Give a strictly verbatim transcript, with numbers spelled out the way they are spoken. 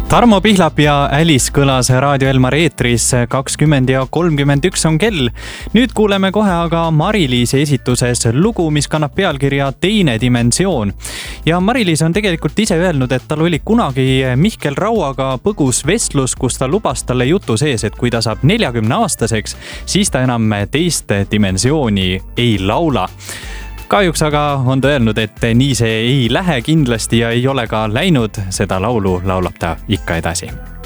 Tarmo Pihlap ja Alice kõlas Raadio Elmari eetris, kakskümmend ja kolmkümmend üks on kell. Nüüd kuuleme kohe aga Mari-Liisi esituses lugu, mis kannab pealkirja Teine dimensioon. Ja Mari-Liis on tegelikult ise öelnud, et tal oli kunagi Mihkel Rauaga põgus vestlus, kus ta lubas talle jutu sees, et kui ta saab neljakümne aastaseks, siis ta enam teist dimensiooni ei laula. Kahjuks aga on ta öelnud, et nii see ei lähe kindlasti ja ei ole ka läinud, seda laulu laulab ta ikka edasi.